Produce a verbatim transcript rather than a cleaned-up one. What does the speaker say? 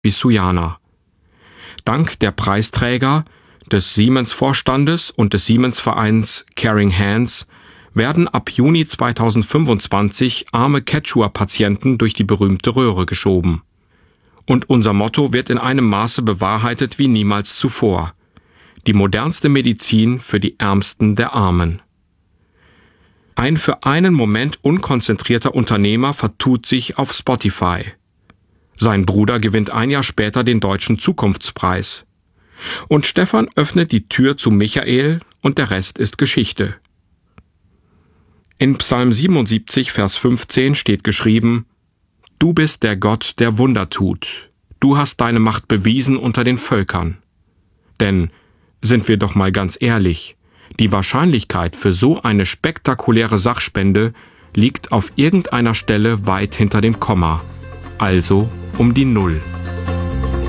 Wisujana. Dank der Preisträger, des Siemens-Vorstandes und des Siemens-Vereins Caring Hands werden ab Juni zweitausendfünfundzwanzig arme Quechua-Patienten durch die berühmte Röhre geschoben. Und unser Motto wird in einem Maße bewahrheitet wie niemals zuvor: Die modernste Medizin für die Ärmsten der Armen. Ein für einen Moment unkonzentrierter Unternehmer vertut sich auf Spotify. Sein Bruder gewinnt ein Jahr später den Deutschen Zukunftspreis. Und Stefan öffnet die Tür zu Michael und der Rest ist Geschichte. In Psalm siebenundsiebzig, Vers fünfzehn steht geschrieben: Du bist der Gott, der Wunder tut. Du hast deine Macht bewiesen unter den Völkern. Denn, sind wir doch mal ganz ehrlich, die Wahrscheinlichkeit für so eine spektakuläre Sachspende liegt auf irgendeiner Stelle weit hinter dem Komma, also um die Null.